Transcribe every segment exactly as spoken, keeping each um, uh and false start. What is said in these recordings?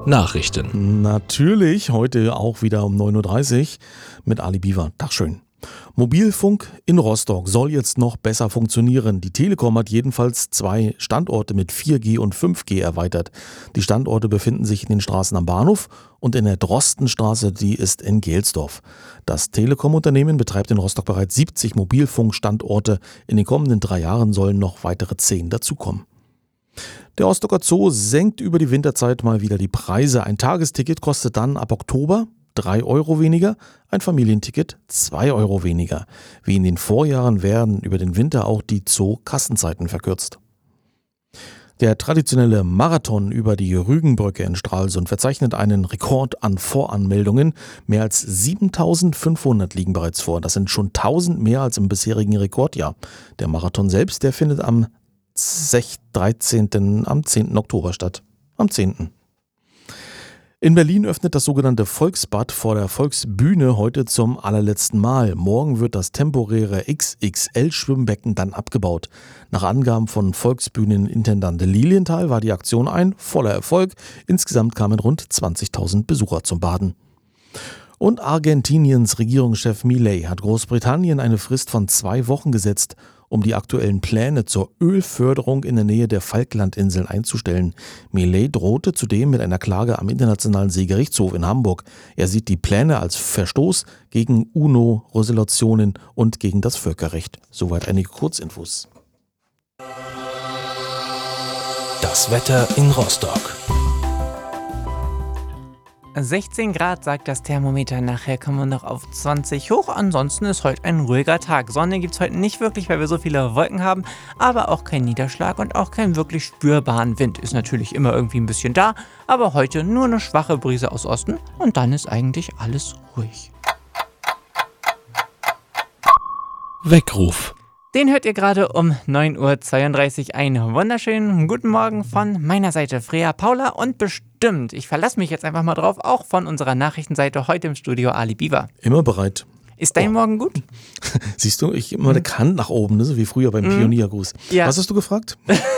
Nachrichten. Natürlich, heute auch wieder um neun Uhr dreißig mit Ali Biwa. Tag schön. Mobilfunk in Rostock soll jetzt noch besser funktionieren. Die Telekom hat jedenfalls zwei Standorte mit vier G und fünf G erweitert. Die Standorte befinden sich in den Straßen am Bahnhof und in der Drostenstraße, die ist in Gelsdorf. Das Telekom-Unternehmen betreibt in Rostock bereits siebzig Mobilfunkstandorte. In den kommenden drei Jahren sollen noch weitere zehn dazukommen. Der Rostocker Zoo senkt über die Winterzeit mal wieder die Preise. Ein Tagesticket kostet dann ab Oktober drei Euro weniger, ein Familienticket zwei Euro weniger. Wie in den Vorjahren werden über den Winter auch die Zoo-Kassenzeiten verkürzt. Der traditionelle Marathon über die Rügenbrücke in Stralsund verzeichnet einen Rekord an Voranmeldungen. Mehr als siebentausendfünfhundert liegen bereits vor. Das sind schon tausend mehr als im bisherigen Rekordjahr. Der Marathon selbst, der findet am dreizehnten am zehnten Oktober statt. Am zehnten In Berlin öffnet das sogenannte Volksbad vor der Volksbühne heute zum allerletzten Mal. Morgen wird das temporäre X X L-Schwimmbecken dann abgebaut. Nach Angaben von Volksbühnenintendant Lilienthal war die Aktion ein voller Erfolg. Insgesamt kamen rund zwanzigtausend Besucher zum Baden. Und Argentiniens Regierungschef Milei hat Großbritannien eine Frist von zwei Wochen gesetzt, um die aktuellen Pläne zur Ölförderung in der Nähe der Falklandinseln einzustellen. Milei drohte zudem mit einer Klage am Internationalen Seegerichtshof in Hamburg. Er sieht die Pläne als Verstoß gegen UNO-Resolutionen und gegen das Völkerrecht. Soweit einige Kurzinfos. Das Wetter in Rostock. sechzehn Grad sagt das Thermometer, nachher kommen wir noch auf zwanzig hoch. Ansonsten ist heute ein ruhiger Tag. Sonne gibt es heute nicht wirklich, weil wir so viele Wolken haben, aber auch kein Niederschlag und auch keinen wirklich spürbaren Wind. Ist natürlich immer irgendwie ein bisschen da, aber heute nur eine schwache Brise aus Osten und dann ist eigentlich alles ruhig. Weckruf. Den hört ihr gerade um neun Uhr zweiunddreißig. Einen wunderschönen guten Morgen von meiner Seite, Freya Paula, und bestimmt, ich verlasse mich jetzt einfach mal drauf, auch von unserer Nachrichtenseite heute im Studio Ali Biwa. Immer bereit. Ist dein oh. Morgen gut? Siehst du, ich immer eine Hand nach oben, ne? So wie früher beim Mhm. Pioniergruß. Ja. Was hast du gefragt?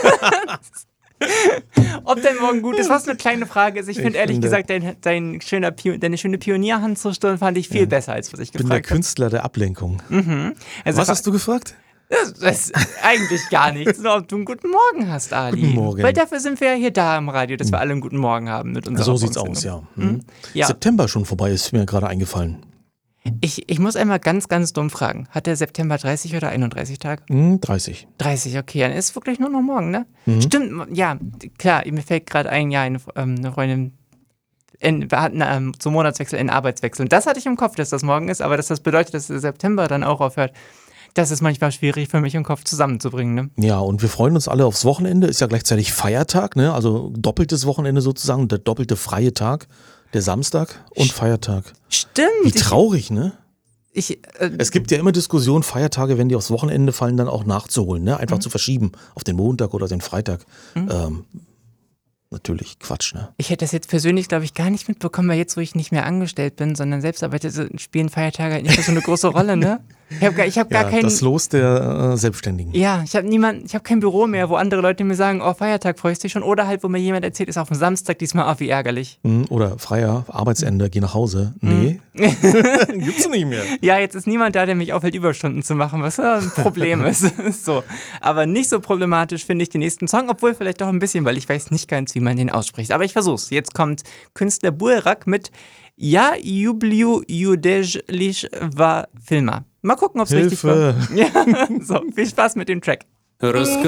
Ob dein Morgen gut ist, was eine kleine Frage ist. Ich, ich finde ehrlich finde, gesagt, dein, dein schöner, deine schöne Pionierhand zur Stirn fand ich viel ja. besser, als was ich gefragt habe. Ich bin der habe. Künstler der Ablenkung. Mhm. Also was hast du gefragt? Das, das ist eigentlich gar nichts, nur ob du einen guten Morgen hast, Ali. Guten Morgen. Weil dafür sind wir ja hier da im Radio, dass wir alle einen guten Morgen haben mit unserer So sieht's aus, ja. Mhm. Mhm. ja. September schon vorbei, ist mir gerade eingefallen. Ich, ich muss einmal ganz, ganz dumm fragen. Hat der September dreißig oder einunddreißig Tage? Mhm, dreißig. dreißig, okay, dann ist wirklich nur noch morgen, ne? Mhm. Stimmt, ja, klar, mir fällt gerade ein, ja, eine, ähm, eine Freundin in, wir hatten ähm, zum Monatswechsel einen Arbeitswechsel. Und das hatte ich im Kopf, dass das morgen ist, aber dass das bedeutet, dass der September dann auch aufhört. Das ist manchmal schwierig für mich im Kopf zusammenzubringen, ne? Ja, und wir freuen uns alle aufs Wochenende. Ist ja gleichzeitig Feiertag, ne? Also doppeltes Wochenende sozusagen, der doppelte freie Tag, der Samstag und Feiertag. Stimmt. Wie traurig, ne? Ich, äh, es gibt ja immer Diskussionen, Feiertage, wenn die aufs Wochenende fallen, dann auch nachzuholen, ne? Einfach mhm. zu verschieben auf den Montag oder den Freitag. Mhm. Ähm, natürlich Quatsch, ne? Ich hätte das jetzt persönlich, glaube ich, gar nicht mitbekommen, weil jetzt, wo ich nicht mehr angestellt bin, sondern selbst arbeite, spielen Feiertage halt nicht mehr so eine große Rolle, ne? Ich habe gar, ich hab ja, gar keinen. Das Los der äh, Selbstständigen. Ja, ich habe niemand, ich habe kein Büro mehr, wo andere Leute mir sagen, oh, Feiertag freust du dich schon. Oder halt, wo mir jemand erzählt, ist auf dem Samstag diesmal, oh, wie ärgerlich. Oder freier Arbeitsende, geh nach Hause. Nee. Gibt's nicht mehr. Ja, jetzt ist niemand da, der mich aufhält, Überstunden zu machen, was ja ein Problem ist. So. Aber nicht so problematisch finde ich den nächsten Song, obwohl vielleicht doch ein bisschen, weil ich weiß nicht ganz, wie man den ausspricht. Aber ich versuch's. Jetzt kommt Künstler Burak mit Ja, Jubliu Judejlich war Filma. Mal gucken, ob es richtig war. Ja, so, viel Spaß mit dem Track.